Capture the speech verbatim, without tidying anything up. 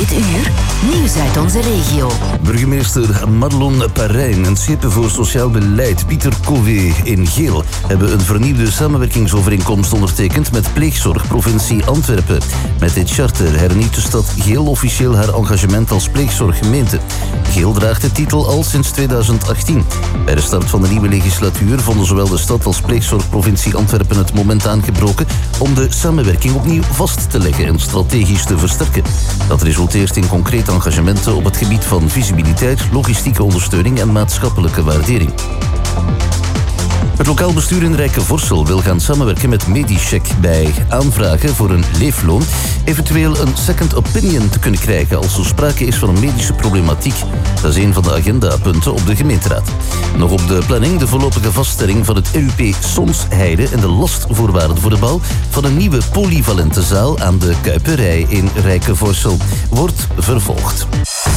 Dit uur, nieuws uit onze regio. Burgemeester Madelon Parijn en schepen voor sociaal beleid Pieter Covey in Geel hebben een vernieuwde samenwerkingsovereenkomst ondertekend met pleegzorgprovincie Antwerpen. Met dit charter hernieuwt de stad Geel officieel haar engagement als pleegzorggemeente. Geel draagt de titel al sinds tweeduizend achttien. Bij de start van de nieuwe legislatuur vonden zowel de stad als pleegzorgprovincie Antwerpen het moment aangebroken om de samenwerking opnieuw vast te leggen en strategisch te versterken. Dat resulteert in concrete engagementen op het gebied van visibiliteit, logistieke ondersteuning en maatschappelijke waardering. Het lokaal bestuur in Rijkevorsel wil gaan samenwerken met Medicheck bij aanvragen voor een leefloon, eventueel een second opinion te kunnen krijgen als er sprake is van een medische problematiek. Dat is een van de agendapunten op de gemeenteraad. Nog op de planning de voorlopige vaststelling van het R U P Sonsheide en de lastvoorwaarden voor de bouw van een nieuwe polyvalente zaal aan de Kuiperij in Rijkevorsel wordt vervolgd.